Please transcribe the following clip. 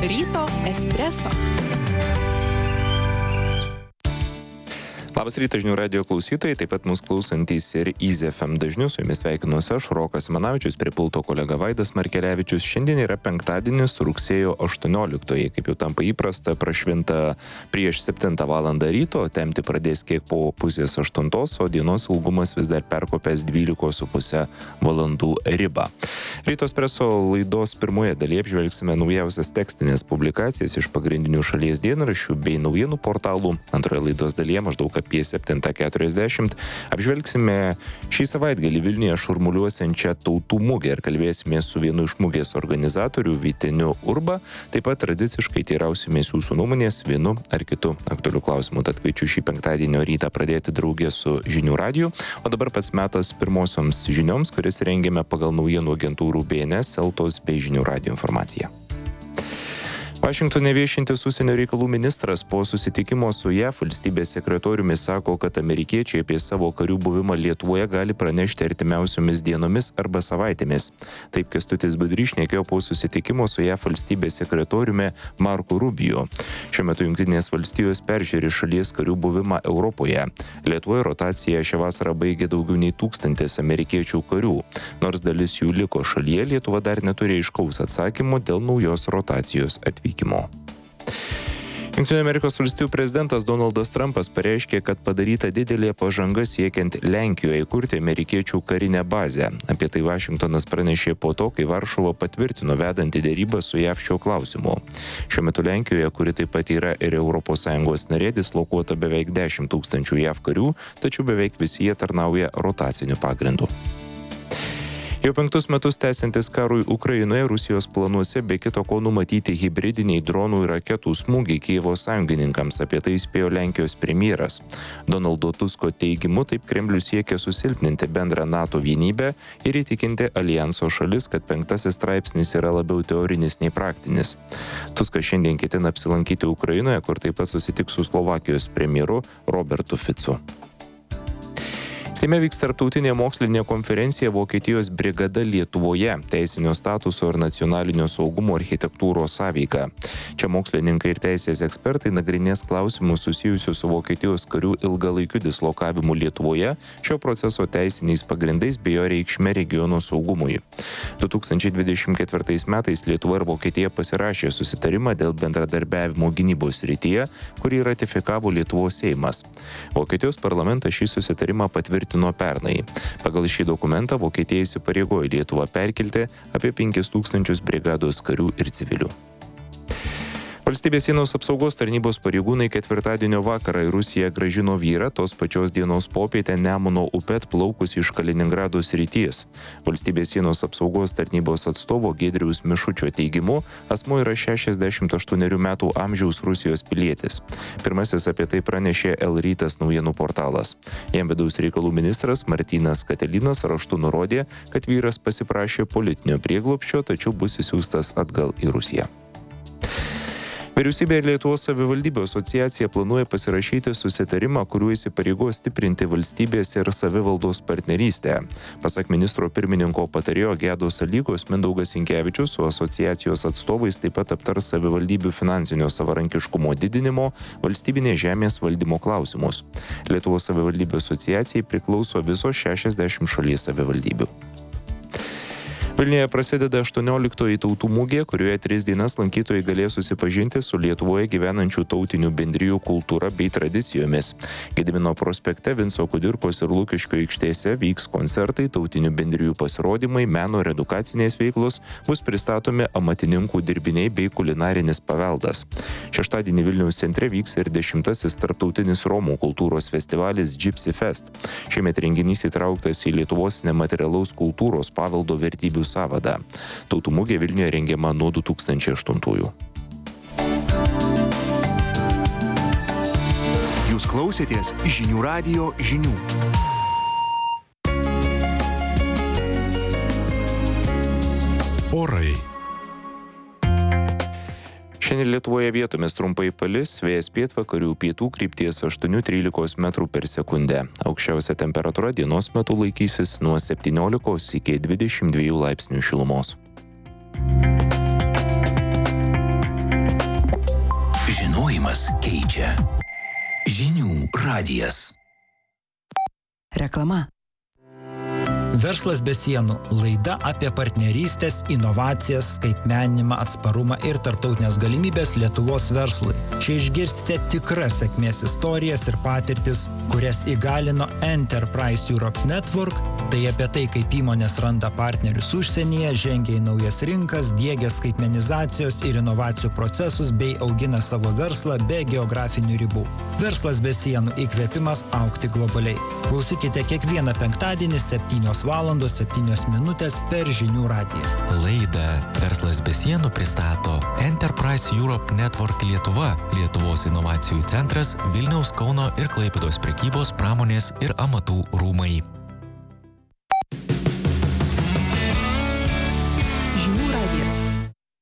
Ryto espreso. Labas rytas žinių radijo klausytojai, taip pat mūsų klausantys ir Easy FM dažnių. Su jumis sveikinuosi aš, Rokas Simanavičius, prie pulto kolega Vaidas Markelevičius. Šiandien yra penktadienis, rugsėjo 18-oji, kaip jau tampa įprasta, prašvinta prieš 7 valandą ryto, temti pradės kiek po pusės 8, o dienos ilgumas vis dar perkopęs 12,5 valandų ribą. Ryto espreso laidos pirmoje dalyje apžvelgsime naujausias tekstinės publikacijas iš pagrindinių šalies dienraščių bei naujienų portalų. Antroje laidos dalyje maždaug apie 7:40 apžvelgsime šį savaitgalį Vilniuje šurmuliuosiančią tautų mugę ir kalbėsime su vienu iš mugės organizatorių Vyteniu Urba. Taip pat tradiciškai teirausimės jūsų nuomonės vienu ar kitu aktualiu klausimu. Tad kviečiu šį penktadienio rytą pradėti draugė su žinių radiju. O dabar pats metas pirmosioms žinioms, kuris rengiame pagal naujienų agentūrų BNS, Eltos bei žinių radijo informaciją. Vašingtone viešintis užsienio reikalų ministras po susitikimo su JAV valstybės sekretoriumi sako, kad amerikiečiai apie savo karių buvimą Lietuvoje gali pranešti artimiausiomis dienomis arba savaitėmis. Taip Kęstutis Budrys šnekėjo po susitikimo su JAV valstybės sekretoriumi Marku Rubio. Šiuo metu Jungtinės valstijos peržiūri šalies karių buvimą Europoje. Lietuvoje rotaciją šią vasarą baigė daugiau nei 1000 amerikiečių karių. Nors dalis jų liko šalyje, Lietuva dar neturi aiškaus atsakymo dėl naujos rotacijos atvykimo. Jungtinių Amerikos valstijų prezidentas Donaldas Trumpas pareiškė, kad padaryta didelė pažanga siekiant Lenkijoje įkurti amerikiečių karinę bazę. Apie tai Vašingtonas pranešė po to, kai Varšuva patvirtino vedantį derybą su JAV šiuo klausimu. Šiuo metu Lenkijoje, kuri taip pat yra ir ES narė, dislokuota beveik 10 000 JAV karių, tačiau beveik visi jie tarnauja rotaciniu pagrindu. Jau 5 metus tęsiantis karui Ukrainoje, Rusijos planuose be kito ko numatyti hibridiniai dronų ir raketų smūgiai Kijevo sąjungininkams, apie tai įspėjo Lenkijos premjeras. Donaldo Tusko teigimu, taip Kremlius siekia susilpninti bendrą NATO vienybę ir įtikinti alijanso šalis, kad 5 straipsnis yra labiau teorinis nei praktinis. Tuskas šiandien ketina apsilankyti Ukrainoje, kur taip pat susitiks su Slovakijos premjeru Robertu Ficu. Seime vyks tarptautinė mokslinė konferencija Vokietijos brigada Lietuvoje – teisinio statuso ir nacionalinio saugumo architektūros sąveika. Čia mokslininkai ir teisės ekspertai nagrinės klausimus susijusius su Vokietijos karių ilgalaikiu dislokavimu Lietuvoje, šio proceso teisiniais pagrindais bei jo reikšme regiono saugumui. 2024 metais Lietuva ir Vokietija pasirašė susitarimą dėl bendradarbiavimo gynybos srityje, kurį ratifikavo Lietuvos Seimas. Vokietijos parlamentas šį susitarimą patvirtino pernai. Pagal šį dokumentą Vokietija įsipareigojo Lietuvą perkelti apie 5000 brigados karių ir civilių. Valstybės sienos apsaugos tarnybos pareigūnai ketvirtadienio vakarą į Rusiją grąžino vyrą tos pačios dienos popietę Nemuno upe atplaukus iš Kaliningrado srities. Valstybės sienos apsaugos tarnybos atstovo Giedriaus Mišučio teigimu, asmuo yra 68 metų amžiaus Rusijos pilietis. Pirmasis apie tai pranešė El Rytas naujienų portalas. Jam vidaus reikalų ministras Martynas Katelinas raštu nurodė, kad vyras pasiprašė politinio prieglobsčio, tačiau bus išsiųstas atgal į Rusiją. Vyriausybė ir Lietuvos savivaldybių asociacija planuoja pasirašyti susitarimą, kuriuo įsipareigos stiprinti valstybės ir savivaldos partnerystę. Pasak ministro pirmininko patarėjo Gedos Alygos, Mindaugas Sinkevičius su asociacijos atstovais taip pat aptars savivaldybių finansinio savarankiškumo didinimo, valstybinės žemės valdymo klausimus. Lietuvos savivaldybių asociacijai priklauso visos 60 šalies savivaldybių. Vilniuje prasideda 18-oji tautų mugė, kurioje 3 dienas lankytojai galės susipažinti su Lietuvoje gyvenančių tautinių bendrijų kultūra bei tradicijomis. Gedimino prospekte, Vinco Kudirkos ir Lukiškių aikštėse vyks koncertai, tautinių bendrijų pasirodymai, meno ir edukacinės veiklos, bus pristatomi amatininkų dirbiniai bei kulinarinis paveldas. Šeštadienį Vilniaus centre vyks ir 10-asis tarptautinis Romų kultūros festivalis Gypsy Fest. Šiemet renginys įtrauktas į Lietuvos nematerialaus kultūros paveldo vertybių sąvadą. Tautų mugė Vilniuje rengiama nuo 2008. Jūs klausėtės žinių radijo žinių. Orai. Šiandien Lietuvoje vietomis trumpai palis, vėjas pietvakarių pietų krypties 8-13 metrų per sekundę. Aukščiausia temperatūra dienos metu laikysis nuo 17 iki 22 laipsnių šilumos. Gyvenimas keičia. Žinių radijas. Reklama. Verslas be sienų – laida apie partnerystės, inovacijas, skaitmeninimą, atsparumą ir tarptautinės galimybės Lietuvos verslui. Čia išgirsite tikras sėkmės istorijas ir patirtis, kurias įgalino Enterprise Europe Network. Tai apie tai, kaip įmonės randa partnerius užsienyje, žengia į naujas rinkas, diegia skaitmenizacijos ir inovacijų procesus bei augina savo verslą be geografinių ribų. Verslas be sienų – įkvėpimas augti globaliai. Klausykite kiekvieną penktadienį 7:07 per Žinių radiją. Laidą Verslas be sienų pristato Enterprise Europe Network Lietuva, Lietuvos inovacijų centras, Vilniaus, Kauno ir Klaipėdos prekybos, pramonės ir amatų rūmai.